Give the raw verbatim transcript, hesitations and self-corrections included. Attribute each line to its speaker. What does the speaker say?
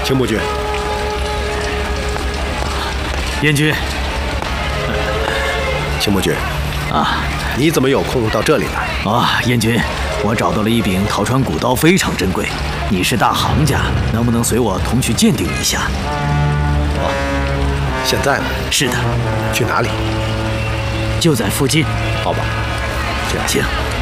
Speaker 1: 请母君。
Speaker 2: 燕君，
Speaker 1: 请母君。
Speaker 2: 啊，
Speaker 1: 你怎么有空到这里来？
Speaker 2: 啊，燕君，我找到了一柄陶川古刀，非常珍贵。你是大行家，能不能随我同去鉴定一下？
Speaker 1: 哦，现在呢？
Speaker 2: 是的。
Speaker 1: 去哪里？
Speaker 2: 就在附近。
Speaker 1: 好吧，这样。
Speaker 2: 请。